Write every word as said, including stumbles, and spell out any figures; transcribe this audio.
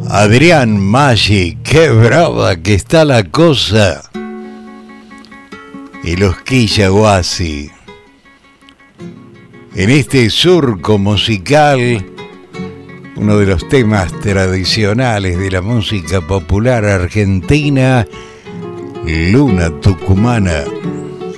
Adrián Maggi, qué brava que está la cosa. Y los Quillahuasi. En este surco musical, uno de los temas tradicionales de la música popular argentina, Luna Tucumana.